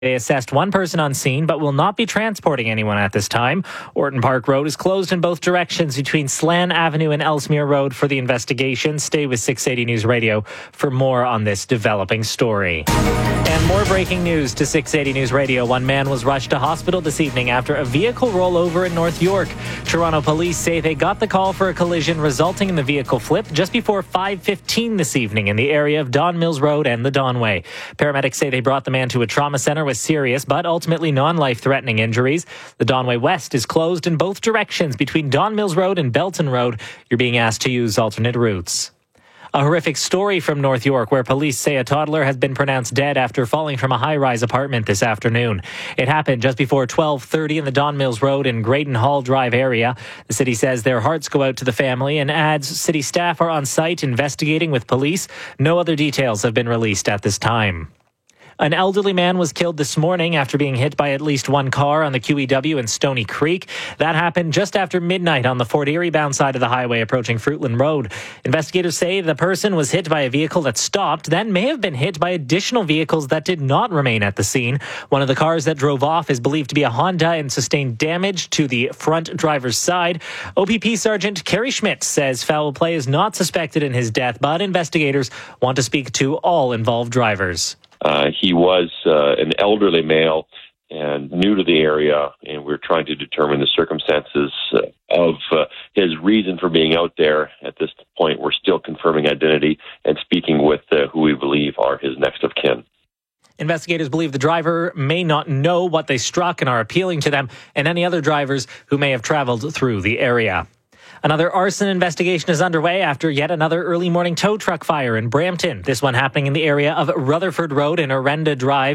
They assessed one person on scene but will not be transporting anyone at this time. Orton Park Road is closed in both directions between Slan Avenue and Ellesmere Road for the investigation. Stay with 680 News Radio for more on this developing story. And more breaking news to 680 News Radio. One man was rushed to hospital this evening after a vehicle rollover in North York. Toronto police say they got the call for a collision resulting in the vehicle flip just before 5:15 this evening in the area of Don Mills Road and the Donway. Paramedics say they brought the man to a trauma centre with serious but ultimately non-life-threatening injuries. The Donway West is closed in both directions between Don Mills Road and Belton Road. You're being asked to use alternate routes. A horrific story from North York where police say a toddler has been pronounced dead after falling from a high-rise apartment this afternoon. It happened just before 12:30 in the Don Mills Road and Graydon Hall Drive area. The city says their hearts go out to the family and adds city staff are on site investigating with police. No other details have been released at this time. An elderly man was killed this morning after being hit by at least one car on the QEW in Stony Creek. That happened just after midnight on the Fort Erie bound side of the highway approaching Fruitland Road. Investigators say the person was hit by a vehicle that stopped, then may have been hit by additional vehicles that did not remain at the scene. One of the cars that drove off is believed to be a Honda and sustained damage to the front driver's side. OPP Sergeant Kerry Schmidt says foul play is not suspected in his death, but investigators want to speak to all involved drivers. He was an elderly male and new to the area, and we're trying to determine the circumstances of his reason for being out there. At this point, we're still confirming identity and speaking with who we believe are his next of kin. Investigators believe the driver may not know what they struck and are appealing to them and any other drivers who may have traveled through the area. Another arson investigation is underway after yet another early morning tow truck fire in Brampton. This one happening in the area of Rutherford Road and Arenda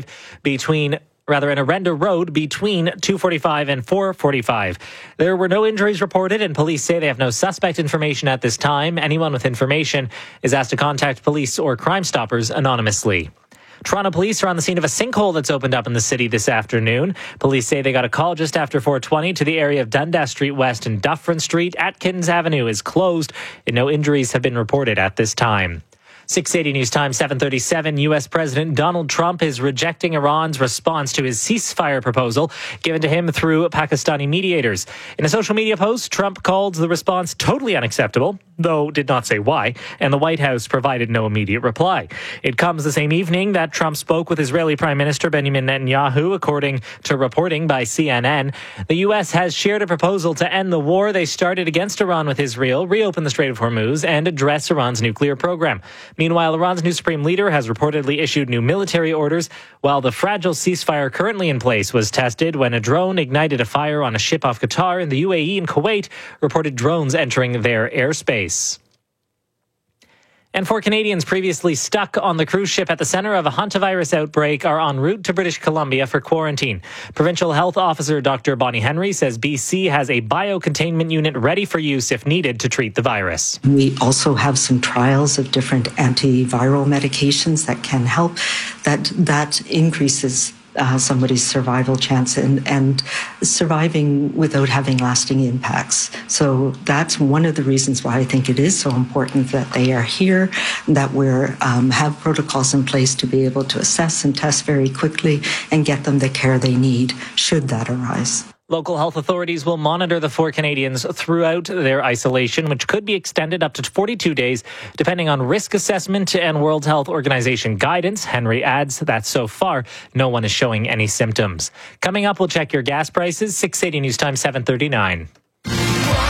Road between 245 and 445. There were no injuries reported and police say they have no suspect information at this time. Anyone with information is asked to contact police or Crime Stoppers anonymously. Toronto police are on the scene of a sinkhole that's opened up in the city this afternoon. Police say they got a call just after 4:20 to the area of Dundas Street West and Dufferin Street. Atkins Avenue is closed and no injuries have been reported at this time. 680 News Time, 7:37. U.S. President Donald Trump is rejecting Iran's response to his ceasefire proposal given to him through Pakistani mediators. In a social media post, Trump called the response totally unacceptable, though did not say why, and the White House provided no immediate reply. It comes the same evening that Trump spoke with Israeli Prime Minister Benjamin Netanyahu, according to reporting by CNN. The U.S. has shared a proposal to end the war they started against Iran with Israel, reopen the Strait of Hormuz, and address Iran's nuclear program. Meanwhile, Iran's new supreme leader has reportedly issued new military orders, while the fragile ceasefire currently in place was tested when a drone ignited a fire on a ship off Qatar, and the UAE and Kuwait reported drones entering their airspace. And 4 Canadians previously stuck on the cruise ship at the centre of a hantavirus outbreak are en route to British Columbia for quarantine. Provincial Health Officer Dr. Bonnie Henry says BC has a biocontainment unit ready for use if needed to treat the virus. We also have some trials of different antiviral medications that can help. That increases somebody's survival chance and surviving without having lasting impacts. So that's one of the reasons why I think it is so important that they are here, that we have protocols in place to be able to assess and test very quickly and get them the care they need should that arise. Local health authorities will monitor the 4 Canadians throughout their isolation, which could be extended up to 42 days, depending on risk assessment and World Health Organization guidance. Henry adds that so far, no one is showing any symptoms. Coming up, we'll check your gas prices. 680 News Time, 7:39.